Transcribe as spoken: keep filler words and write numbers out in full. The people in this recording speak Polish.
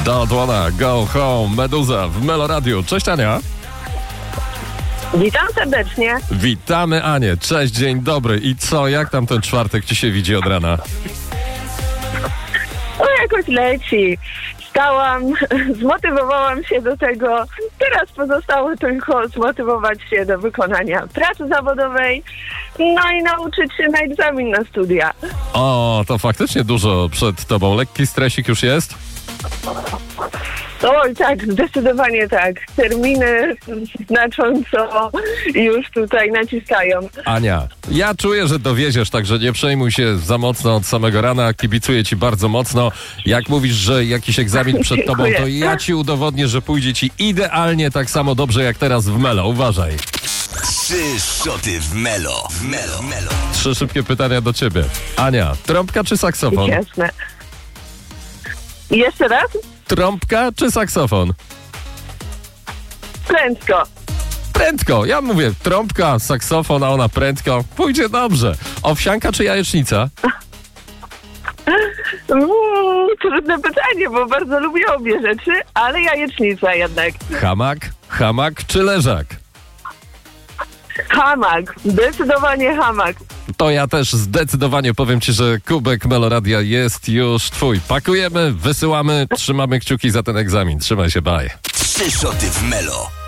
Don't wanna go home, Meduza w Melo Radio. Cześć Ania. Witam serdecznie. Witamy Anię. Cześć, dzień dobry. I co, jak tam ten czwartek ci się widzi od rana? O, jakoś leci. Stałam, zmotywowałam się do tego. Teraz pozostało tylko zmotywować się do wykonania pracy zawodowej, no i nauczyć się na egzamin na studia. O, to faktycznie dużo przed tobą. Lekki stresik już jest? Oj, tak, zdecydowanie tak. Terminy znacząco już tutaj naciskają. Ania, ja czuję, że dowieziesz, także nie przejmuj się za mocno od samego rana. Kibicuję ci bardzo mocno. Jak mówisz, że jakiś egzamin przed tobą, to ja ci udowodnię, że pójdzie ci idealnie tak samo dobrze jak teraz w Melo. Uważaj. Trzy szoty w Melo. W Melo. Melo. Trzy szybkie pytania do ciebie. Ania, trąbka czy saksofon? Jasne. I jeszcze raz? Trąbka czy saksofon? Prędko. Prędko. Ja mówię trąbka, saksofon, a ona prędko. Pójdzie dobrze. Owsianka czy jajecznica? Uuu, trudne pytanie, bo bardzo lubię obie rzeczy, ale jajecznica jednak. Hamak, hamak czy leżak? Hamak. Zdecydowanie hamak. To ja też zdecydowanie powiem ci, że kubek Meloradia jest już twój. Pakujemy, wysyłamy, trzymamy kciuki za ten egzamin. Trzymaj się, bye. Trzy szoty w Melo.